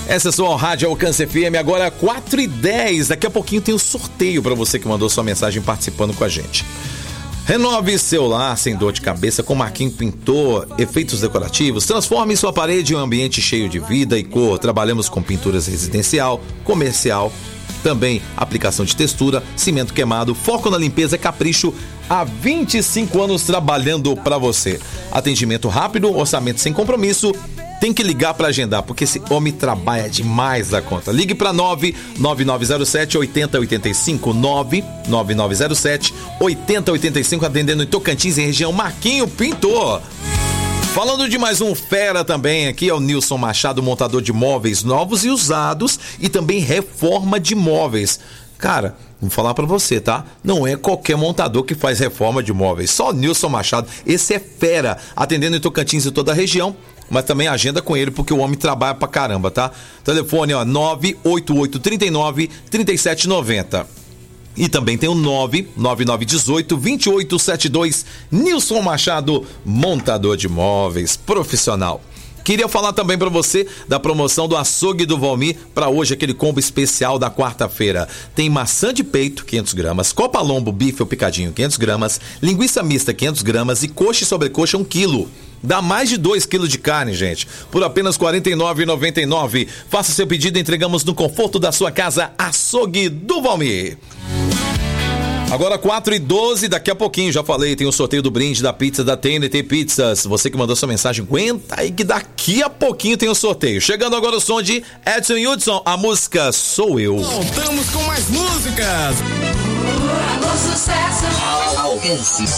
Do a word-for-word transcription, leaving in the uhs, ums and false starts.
Essa é a sua Rádio Alcance F M, agora quatro e dez. Daqui a pouquinho tem um sorteio para você que mandou sua mensagem participando com a gente. Renove seu lar sem dor de cabeça com Marquinhos Pintor, efeitos decorativos. Transforme sua parede em um ambiente cheio de vida e cor. Trabalhamos com pinturas residencial, comercial, também aplicação de textura, cimento queimado, foco na limpeza, capricho. Há vinte e cinco anos trabalhando para você. Atendimento rápido, orçamento sem compromisso. Tem que ligar para agendar, porque esse homem trabalha demais da conta. Ligue para nove nove nove zero sete oito zero oito cinco, nove nove nove zero sete oito zero oito cinco, atendendo em Tocantins, em região Marquinhos Pintor. Falando de mais um fera também, aqui é o Nilson Machado, montador de móveis novos e usados e também reforma de móveis. Cara, vou falar pra você, tá? Não é qualquer montador que faz reforma de móveis, só o Nilson Machado. Esse é fera, atendendo em Tocantins e toda a região, mas também agenda com ele, porque o homem trabalha pra caramba, tá? Telefone, ó, nove oito oito três nove três sete nove zero. E também tem o nove nove nove um oito dois oito sete dois. Nilson Machado, montador de móveis profissional. Queria falar também para você da promoção do Açougue do Valmir para hoje, aquele combo especial da quarta-feira. Tem maçã de peito, quinhentas gramas, copa lombo, bife ou picadinho, quinhentas gramas, linguiça mista, quinhentas gramas e coxa e sobrecoxa, um quilo. Dá mais de dois quilos de carne, gente, por apenas quarenta e nove reais e noventa e nove centavos. Faça seu pedido e entregamos no conforto da sua casa. Açougue do Valmir. Agora quatro e doze, daqui a pouquinho, já falei, tem o sorteio do brinde da pizza da T N T Pizzas. Você que mandou sua mensagem, aguenta aí que daqui a pouquinho tem o sorteio. Chegando agora o som de Edson Hudson, a música Sou Eu. Voltamos com mais músicas. Alô, sucesso.